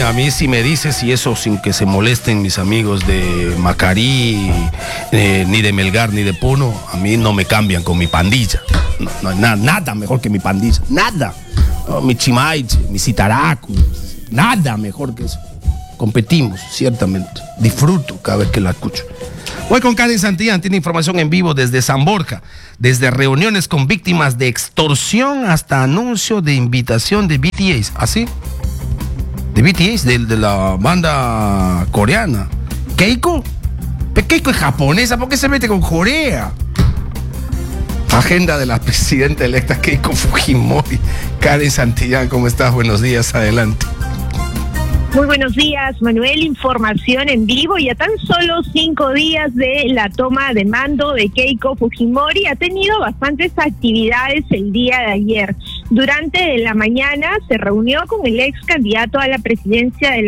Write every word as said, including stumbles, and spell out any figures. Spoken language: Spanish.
a mí si me dices, y eso sin que se molesten mis amigos de Macarí, eh, ni de Melgar, ni de Puno, a mí no me cambian con mi pandilla. No, no hay nada, nada mejor que mi pandilla, nada. No, mi Chimaiche, mi Citaraco, nada mejor que eso. Competimos, ciertamente. Disfruto cada vez que la escucho. Voy con Karen Santillán, tiene información en vivo desde San Borja, desde reuniones con víctimas de extorsión hasta anuncio de invitación de B T S. ¿Así? De B T S, de, de la banda coreana. Keiko. Pero Keiko es japonesa, ¿por qué se mete con Corea? Agenda de la presidenta electa Keiko Fujimori. Karen Santillán, ¿cómo estás? Buenos días, adelante. Muy buenos días, Manuel. Información en vivo. Y a tan solo cinco días de la toma de mando de Keiko Fujimori, ha tenido bastantes actividades el día de ayer. Durante la mañana se reunió con el ex candidato a la presidencia de la